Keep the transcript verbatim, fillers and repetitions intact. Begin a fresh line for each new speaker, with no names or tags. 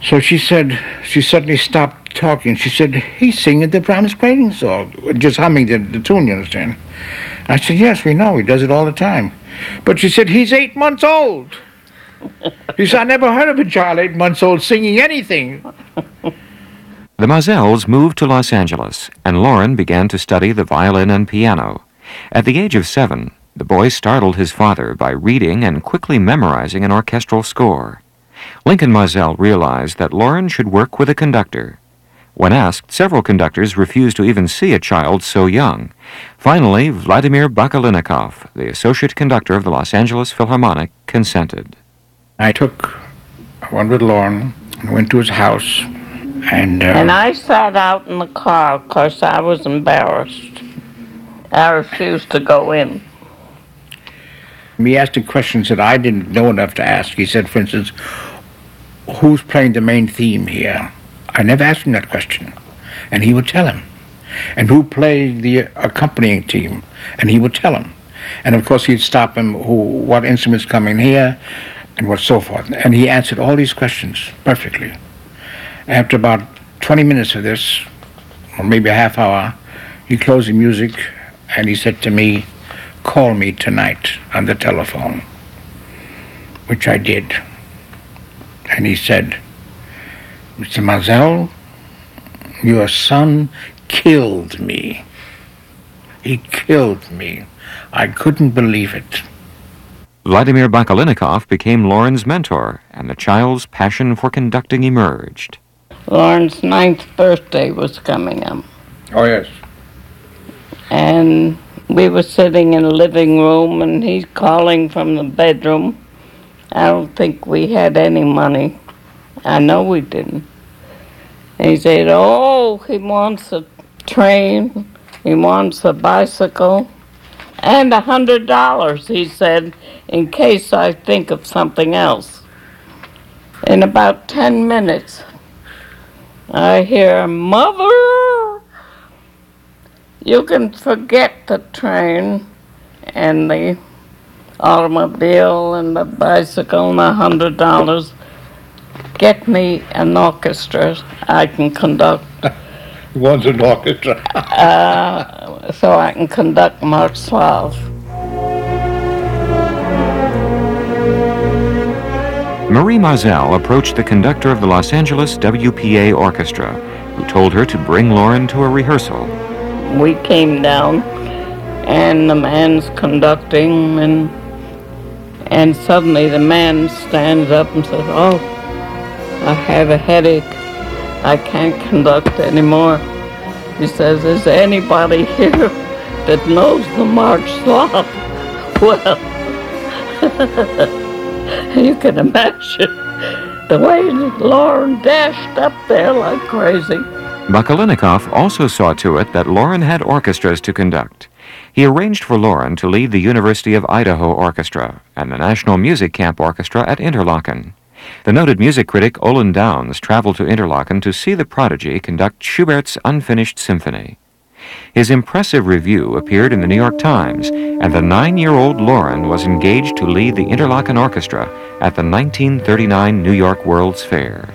So she said, she suddenly stopped talking. She said, he's singing the Brahms grading song, just humming the, the tune, you understand? I said, yes, we know, he does it all the time. But she said, he's eight months old. She said, I never heard of a child eight months old singing anything.
The Mizelles moved to Los Angeles, and Loren began to study the violin and piano. At the age of seven, the boy startled his father by reading and quickly memorizing an orchestral score. Lincoln Mizell realized that Loren should work with a conductor. When asked, several conductors refused to even see a child so young. Finally, Vladimir Bakalinikov, the associate conductor of the Los Angeles Philharmonic, consented.
I took one with Loren and went to his house. And, uh,
and I sat out in the car because I was embarrassed. I refused to go in.
He asked him questions that I didn't know enough to ask. He said, for instance, who's playing the main theme here? I never asked him that question. And he would tell him. And who played the accompanying team? And he would tell him. And of course he'd stop him, who, what instruments come in here, and what so forth. And he answered all these questions perfectly. After about twenty minutes of this, or maybe a half hour, he closed the music and he said to me, call me tonight on the telephone, which I did. And he said, Mister Mizell, your son killed me. He killed me. I couldn't believe it.
Vladimir Bakalinikov became Loren's mentor, and the child's passion for conducting emerged.
Loren's ninth birthday was coming up.
Oh, yes.
And we were sitting in the living room, and he's calling from the bedroom. I don't think we had any money. I know we didn't. And he said, oh, he wants a train, he wants a bicycle, and a hundred dollars, he said, in case I think of something else. In about ten minutes, I hear, Mother, you can forget the train and the automobile and the bicycle and a hundred dollars. Get me an orchestra I can conduct.
He wants an orchestra.
uh, so I can conduct Mark Slav.
Marie Mizell approached the conductor of the Los Angeles W P A Orchestra, who told her to bring Loren to a rehearsal.
We came down, and the man's conducting, and and suddenly the man stands up and says, oh, I have a headache. I can't conduct anymore. He says, is there anybody here that knows the March Slav? Well, you can imagine the way Loren dashed up there like crazy.
Bakalinikov also saw to it that Loren had orchestras to conduct. He arranged for Loren to lead the University of Idaho Orchestra and the National Music Camp Orchestra at Interlochen. The noted music critic Olin Downs traveled to Interlochen to see the prodigy conduct Schubert's Unfinished Symphony. His impressive review appeared in the New York Times, and the nine-year-old Loren was engaged to lead the Interlochen Orchestra at the nineteen thirty-nine New York World's Fair.